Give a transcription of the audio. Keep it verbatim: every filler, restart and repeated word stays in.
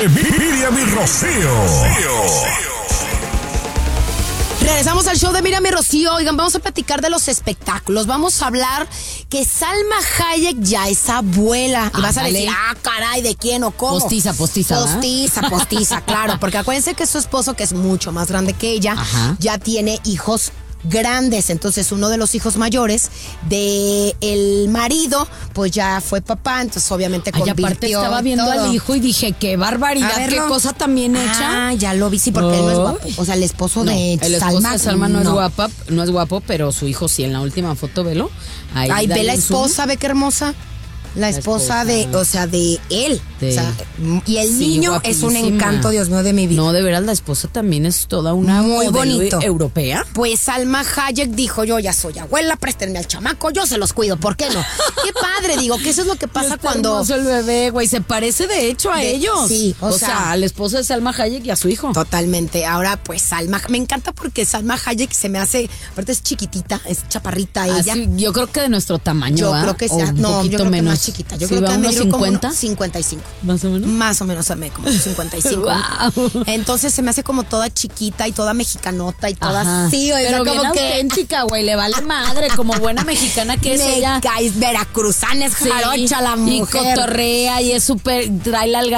de Miriam y Rocío. Regresamos al show de Miriam y Rocío. Oigan, vamos a platicar de los espectáculos. Vamos a hablar que Salma Hayek ya es abuela. Y Ah, vas a vale. decir, ah, caray, ¿de quién o cómo? Postiza, postiza, ¿verdad? Postiza, postiza, claro. Porque acuérdense que su esposo, que es mucho más grande que ella, Ajá. ya tiene hijos grandes. Entonces uno de los hijos mayores de el marido pues ya fue papá, entonces obviamente Ay, convirtió aparte estaba viendo todo. al hijo y dije, qué A barbaridad, qué verlo. cosa tan bien hecha. Ah, ya lo vi, sí, porque él no es guapo. Ay. O sea, el esposo No, de el esposo Salma de Salma no, es guapa, no es guapo, pero su hijo sí, en la última foto, velo. Ahí Ay, ve dale la un zoom. esposa, ve qué hermosa. La esposa, esposa. de, o sea, de él. De O sea, y el Sí, niño es un guapísima. encanto, Dios mío, de mi vida. No, de veras, la esposa también es toda una Muy modelo bonito. europea. Pues Salma Hayek dijo, yo ya soy abuela, préstenme al chamaco, yo se los cuido, ¿por qué no? Qué padre, digo, que eso es lo que pasa Está cuando... hermoso el bebé, güey, se parece de hecho a De- ellos. sí, o o sea- sea, al esposo de Salma Hayek y a su hijo. Totalmente. Ahora, pues Salma, me encanta porque Salma Hayek se me hace, aparte es chiquitita, es chaparrita ella. Así, yo creo que de nuestro tamaño, Yo ¿va? creo que O sea, un no, yo poquito creo que menos. más chiquita. Yo Sí, creo va que a unos me dio como cincuenta. unos cincuenta y cinco. Más o menos. Más o menos a mí, como cincuenta y cinco. Guau. Entonces se me hace como toda chiquita y toda mexicanota y toda Ajá. así. O sea, Pero bien como que auténtica, güey, le vale madre, como buena mexicana que es me ella. caes veracruzana, es Sí, jarocha la y mujer. cotorrea y es súper, trae la alga